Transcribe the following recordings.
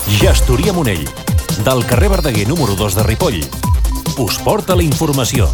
Gestoria Monell, del carrer Verdaguer número 2 de Ripoll. Us porta la informació.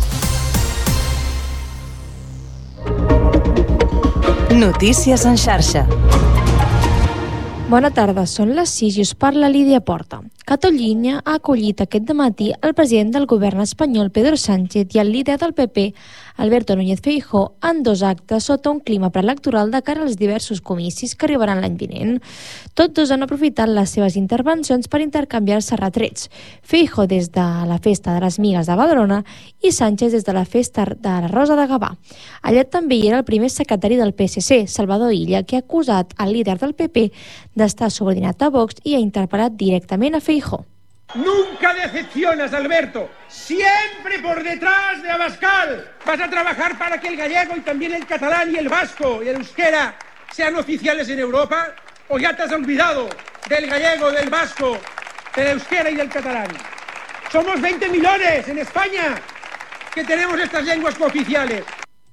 Notícies en xarxa. Bona tarda, són les 6 i us parla Lídia Porta. Catalunya ha acollit aquest dematí el president del govern espanyol Pedro Sánchez i el líder del PP, Alberto Núñez Feijóo, en 2 actes sota un clima preelectoral de cara als diversos comicis que arribaran l'any vinent. Tots dos han aprofitat les seves intervencions per intercanviar-se retrets. Feijóo des de la Festa de les Migues de Badalona i Sánchez des de la Festa de la Rosa de Gavà. Allà també hi era el primer secretari del PSC, Salvador Illa, que ha acusat el líder del PP d'estar subordinat a Vox i ha interpel·lat directament a Feijóo. Nunca decepcionas, Alberto. Siempre por detrás de Abascal. Vas a trabajar para que el gallego y también el catalán y el vasco y el euskera sean oficiales en Europa. ¿O ya te has olvidado del gallego, del vasco, del euskera y del catalán? Somos 20 millones en España que tenemos estas lenguas cooficiales.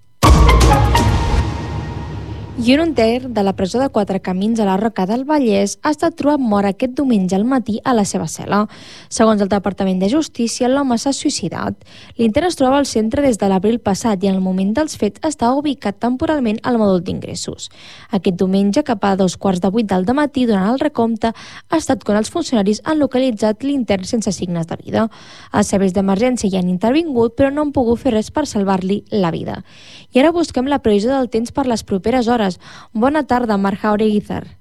I un enter de la presó de Quatre Camins a la Roca del Vallès ha estat trobat mort aquest diumenge al matí a la seva cel·la. Segons el Departament de Justícia, l'home s'ha suïcidat. L'intern es troba al centre des de l'abril passat i en el moment dels fets estava ubicat temporalment al mòdul d'ingressos. Aquest diumenge, cap a 7:15 del dematí, durant el recompte, ha estat quan els funcionaris han localitzat l'intern sense signes de vida. Els serveis d'emergència hi han intervingut, però no han pogut fer res per salvar-li la vida. I ara busquem la previsió del temps per les properes hores. Bona tarda, Marc Jauregui.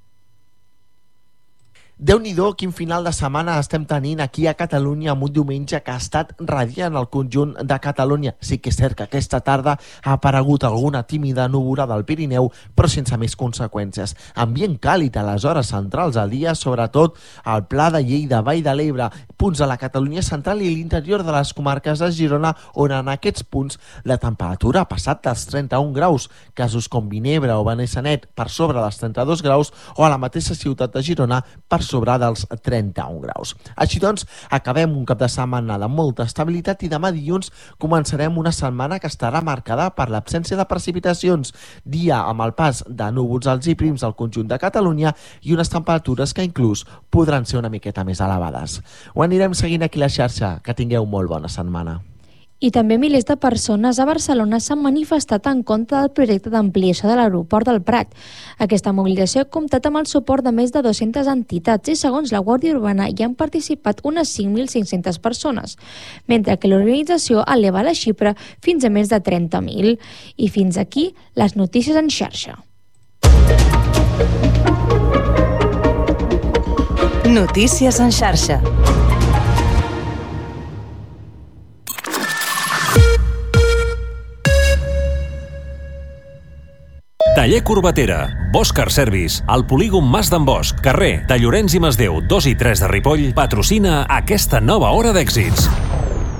Déu-n'hi-do, quin final de setmana estem tenint aquí a Catalunya amb un diumenge que ha estat radiant al conjunt de Catalunya. Sí que és cert que aquesta tarda ha aparegut alguna tímida núvula del Pirineu, però sense més conseqüències. Ambient càlid a les hores centrals del dia, sobretot al Pla de Lleida, Vall de l'Ebre, punts de la Catalunya central i l'interior de les comarques de Girona, on en aquests punts la temperatura ha passat dels 31 graus, casos com Vinebre o Benissanet per sobre dels 32 graus o a la mateixa ciutat de Girona per sobre dels 31 graus. Així doncs, acabem un cap de setmana de molta estabilitat i demà dilluns començarem una setmana que estarà marcada per l'absència de precipitacions, dia amb el pas de núvols alts i prims al conjunt de Catalunya i unes temperatures que inclús podran ser una miqueta més elevades. Ho anirem seguint aquí a la xarxa. Que tingueu molt bona setmana. I també milers de persones a Barcelona s'han manifestat en contra del projecte d'ampliació de l'aeroport del Prat. Aquesta mobilització ha comptat amb el suport de més de 200 entitats i, segons la Guàrdia Urbana, hi han participat unes 5.500 persones, mentre que l'organització eleva la xifra fins a més de 30.000. I fins aquí les notícies en xarxa. Notícies en xarxa. Taller Corbatera, Bosch Car Service, al polígon Mas d'en Bosch, carrer de Llorenç i Masdeu 2 i 3 de Ripoll, patrocina aquesta nova hora d'èxits.